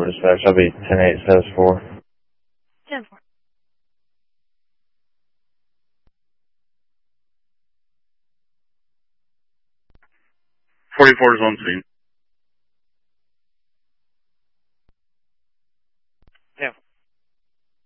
dispatch. I'll be 10-8, status 4. 10-4. 44 is on scene.